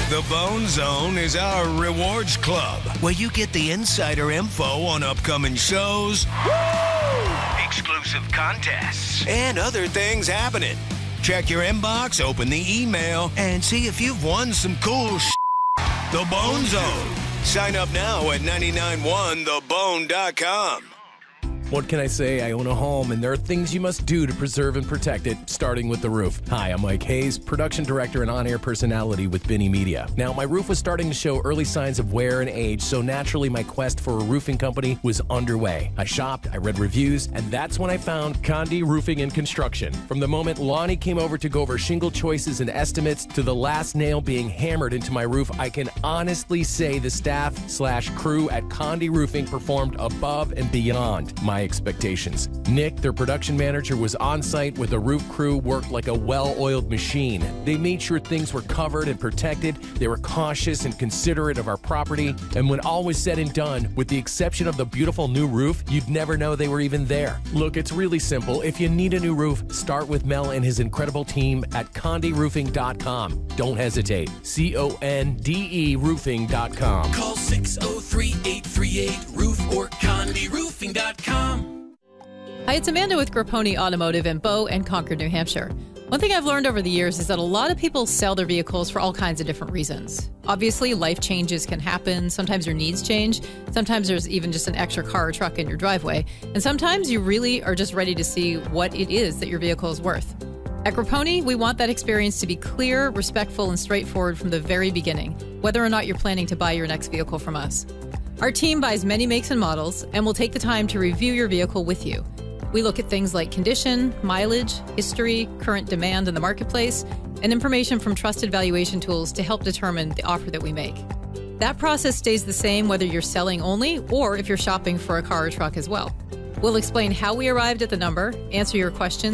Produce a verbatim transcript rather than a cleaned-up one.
The Bone Zone is our rewards club where you get the insider info on upcoming shows, Woo! exclusive contests, and other things happening. Check your inbox, open the email, and see if you've won some cool sh**. The Bone Zone. Sign up now at nine nine one the bone dot com. What can I say? I own a home, and there are things you must do to preserve and protect it, starting with the roof. Hi, I'm Mike Hayes, production director and on-air personality with Binny Media. Now, my roof was starting to show early signs of wear and age, so naturally my quest for a roofing company was underway. I shopped, I read reviews, and that's when I found Condi Roofing and Construction. From the moment Lonnie came over to go over shingle choices and estimates to the last nail being hammered into my roof, I can honestly say the staff slash crew at Condi Roofing performed above and beyond my expectations. Nick, their production manager, was on site with a roof crew, worked like a well-oiled machine. They made sure things were covered and protected. They were cautious and considerate of our property. And when all was said and done, with the exception of the beautiful new roof, you'd never know they were even there. Look, it's really simple. If you need a new roof, start with Mel and his incredible team at condi roofing dot com. Don't hesitate. C O N D E roofing dot com. Call six oh three, eight three eight, roof or condi roofing dot com. Hi, it's Amanda with Grapponi Automotive in Bow and Concord, New Hampshire. One thing I've learned over the years is that a lot of people sell their vehicles for all kinds of different reasons. Obviously, life changes can happen. Sometimes your needs change. Sometimes there's even just an extra car or truck in your driveway. And sometimes you really are just ready to see what it is that your vehicle is worth. At Grapponi, we want that experience to be clear, respectful, and straightforward from the very beginning, whether or not you're planning to buy your next vehicle from us. Our team buys many makes and models, and will take the time to review your vehicle with you. We look at things like condition, mileage, history, current demand in the marketplace, and information from trusted valuation tools to help determine the offer that we make. That process stays the same whether you're selling only or if you're shopping for a car or truck as well. We'll explain how we arrived at the number, answer your questions,